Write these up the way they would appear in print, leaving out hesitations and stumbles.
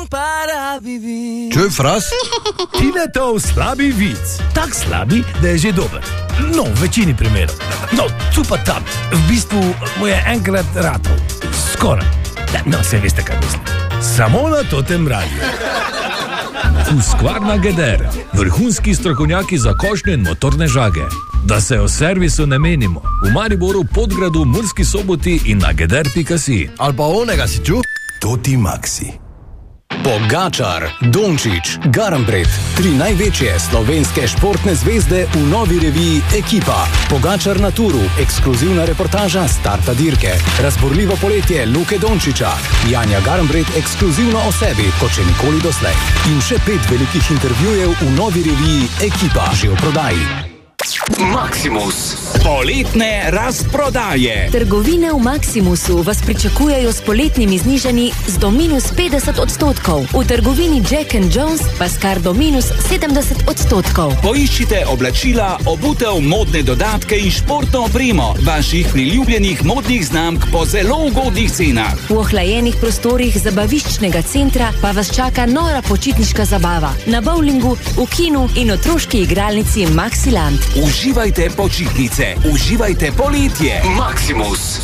Čuj, fras? Tinetov slabi vic. Tak slabi, da je že dober. No, v večini primerov. No, tu pa tam. V bistvu mu je enkrat ratov. Skoraj. No, se veste, kaj mislim. Samo na totem radiju. Husqvarna Geder, vrhunski strokovnjaki za košnje in motorne žage. Da se o servisu ne menimo. V Mariboru, Podgradu, Murski Soboti in na geder.si. Ali pa onega si čuv? Toti Maxi. Pogačar, Dončić, Garambret, 3 največje slovenske športne zvezde v novi reviji Ekipa. Pogačar na turu, ekskluzivna reportaža starta dirke. Razborljivo poletje Luke Dončića. Janja Garambret ekskluzivno o sebi, kot še nikoli doslej. In še 5 velikih intervjujev v novi reviji Ekipa, že v prodaji. Maximus. Poletne razprodaje. Trgovine v Maximusu vas pričakujejo s poletnimi znižanji z do -50%. V trgovini Jack & Jones pa s kar do -70%. Poiščite oblačila, obutev, modne dodatke in športno opremo vaših priljubljenih modnih znamk po zelo ugodnih cenah. V ohlajenih prostorih zabaviščnega centra pa vas čaka nora počitniška zabava. Na bowlingu, v kinu in otroški igralnici Maxiland. Uživajte počitnice, uživajte poletje. Maximus.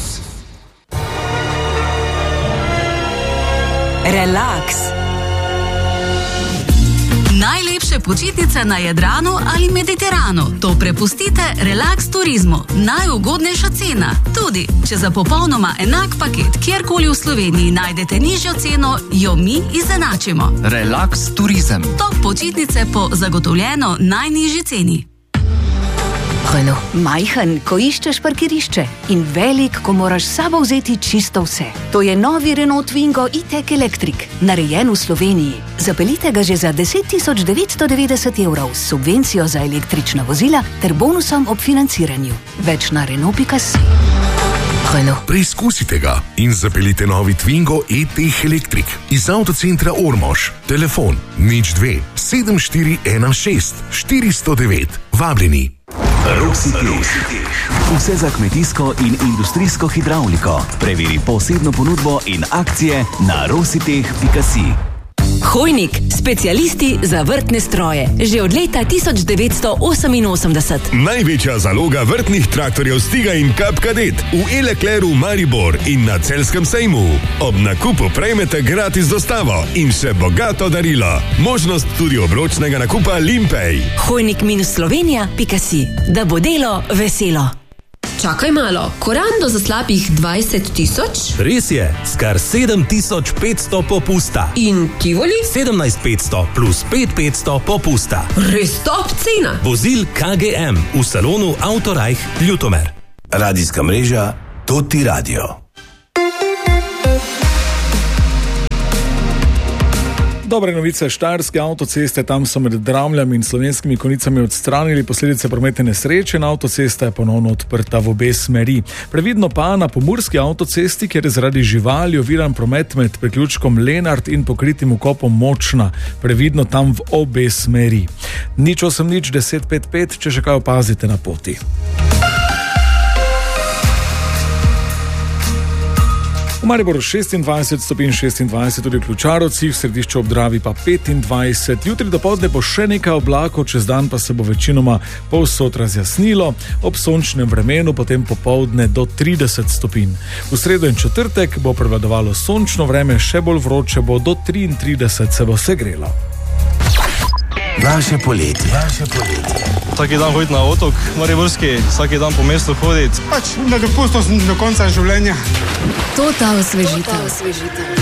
Relax. Najlepše počitnice na Jadranu ali Mediteranu. To prepustite Relax Turizmu. Najugodnejša cena. Tudi, če za popolnoma enak paket kjerkoli v Sloveniji najdete nižjo ceno, jo mi izenačimo. Relax Turizem. Top počitnice po zagotovljeno najnižji ceni. Renault. Majhen, ko iščeš parkirišče, in velik, ko moraš s sabo vzeti čisto vse. To je novi Renault Twingo E-Tech Electric, narejen v Sloveniji. Zapeljite ga že za 10.990 € s subvencijo za električna vozila ter bonusom ob financiranju. Več na Renault.si. Renault. Preizkusite ga in zapeljite novi Twingo E-Tech Electric iz avtocentra Ormož. Telefon 02 7416 409. Vabljeni. Rositeh. Vse za kmetijsko in industrijsko hidravliko. Preveri posebno ponudbo in akcije na rositeh.si. Hojnik, specialisti za vrtne stroje. Že od leta 1988. Največja zaloga vrtnih traktorjev Stiga in Cup Cadet v E-Leclercu Maribor in na Celjskem sejmu. Ob nakupu prejmete gratis dostavo in še bogato darilo. Možnost tudi obročnega nakupa Limpej. Hojnik-slovenija.si. Da bo delo veselo. Čakaj malo, korando za slabih 20 000? Res je, skar 7500 popusta. In Tivoli? 17500 plus 5500 popusta. Res top cena. Vozil KGM v salonu Autorajh Ljutomer. Radijska mreža Toti Radio. Dobre novice, štajerske avtoceste, tam so med Dramljami in Slovenskimi Konjicami odstranili posledice prometne nesreče in avtocesta je ponovno odprta v obe smeri. Previdno pa na pomurski avtocesti, kjer je zaradi živali oviran promet med priključkom Lenart in pokritim vkopom Močna. Previdno tam v obe smeri. 080 1055, če še kaj opazite na poti. V Mariboru 26 stopinj, 26 tudi v Ključarovcih, v središču ob Dravi pa 25. Jutri dopoldne bo še nekaj oblakov, čez dan pa se bo večinoma povsod razjasnilo, ob sončnem vremenu potem popoldne do 30 stopinj. V sredo in četrtek bo prevladovalo sončno vreme, še bolj vroče bo, do 33 se bo segrelo. Naše poletje. Vsaki dan hoditi na otok mariborski, vsaki dan po mestu hoditi. Pač na dopustu sem do konca življenja. Total osvežitev.